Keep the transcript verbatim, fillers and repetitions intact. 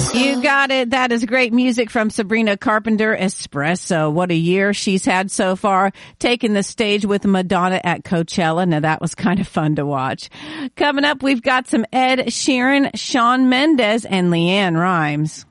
You got it. That is great music from Sabrina Carpenter, Espresso. What a year she's had so far, taking the stage with Madonna at Coachella. Now that was kind of fun to watch. Coming up, we've got some Ed Sheeran, Shawn Mendes, and Leanne Rimes.